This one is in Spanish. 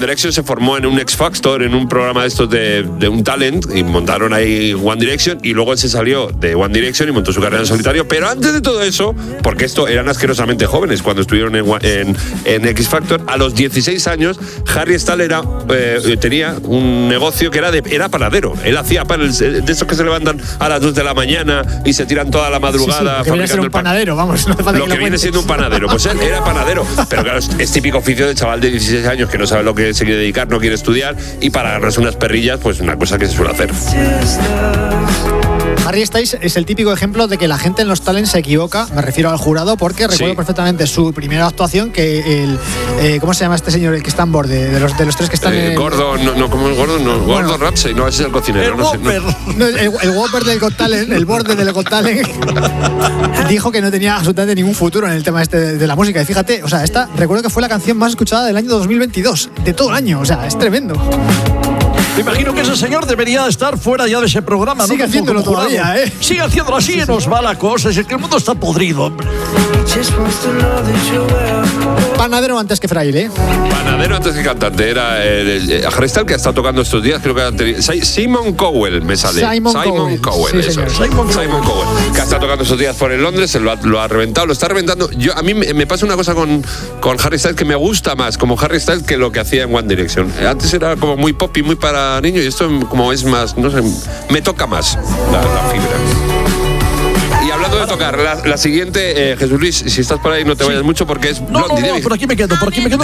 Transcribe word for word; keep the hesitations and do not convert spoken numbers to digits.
Direction se formó en un X Factor, en un programa de estos de, de un talent, y montaron ahí One Direction, y luego él se salió de One Direction y montó su carrera en solitario. Pero antes de todo eso, porque esto eran asquerosamente jóvenes cuando estuvieron en, en, en X Factor, a los dieciséis años, Harry Styles era, eh, tenía un negocio que era, de, era panadero. Él hacía panes de esos que se levantan a las dos de la mañana y se tiran toda la madrugada. Sí, sí, que viene a ser un panadero, vamos. No hace falta lo que, que viene siendo un panadero. Pues él era panadero. Pero claro, es, es típico oficio de chaval de dieciséis años que no sabe lo que se quiere dedicar, no quiere estudiar, y para ganarse unas perrillas, pues una cosa que se suele hacer. Harry Styles es el típico ejemplo de que la gente en los talents se equivoca, me refiero al jurado, porque recuerdo sí. perfectamente su primera actuación, que el eh, ¿cómo se llama este señor, el que está en borde? De los, de los tres que están eh, en... Gordon, no, no, ¿cómo es Gordon? No, bueno, Gordon Ramsay, no, ese es el cocinero. El no Whopper. Sé, no. No, el, el Whopper del Got Talent, el borde del Got Talent, dijo que no tenía absolutamente ningún futuro en el tema este de, de la música. Y fíjate, o sea, esta recuerdo que fue la canción más escuchada del año dos mil veintidós, de todo el año, o sea, es tremendo. Me imagino que ese señor debería estar fuera ya de ese programa. Sigue ¿no? haciéndolo como, como todavía, ¿eh? Sigue haciéndolo así, sí, sí. Nos va la cosa. Es que el mundo está podrido, hombre. Panadero antes que fraile, ¿eh? Panadero antes que cantante. Era el, el, el Harry Styles, que ha estado tocando estos días, creo que Simon Cowell me sale. Simon, Simon Cowell, Cowell sí, eso. Simon, Simon Cowell, que ha estado tocando estos días por en Londres, lo ha, lo ha reventado, lo está reventando. Yo, a mí me, me pasa una cosa con, con Harry Styles que me gusta más como Harry Styles que lo que hacía en One Direction. Antes era como muy pop y muy para niños, y esto como es más, no sé, me toca más la, la fibra. Y hablando de tocar, la, la siguiente, eh, Jesús Luis, si estás por ahí no te sí. vayas mucho porque es No, Blondie. no, no, por aquí me quedo, por aquí me quedo.